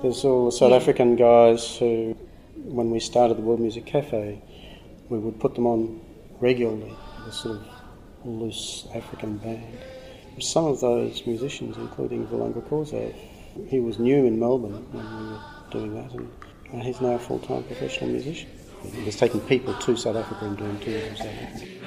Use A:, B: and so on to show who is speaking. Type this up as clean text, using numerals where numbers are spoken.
A: There's all the South African guys who, when we started the World Music Cafe, we would put them on regularly, a sort of loose African band. Some of those musicians, including Vulanga Corzo, he was new in Melbourne when we were doing that, and he's now a full-time professional musician. He was taking people to South Africa and doing tours in South Africa.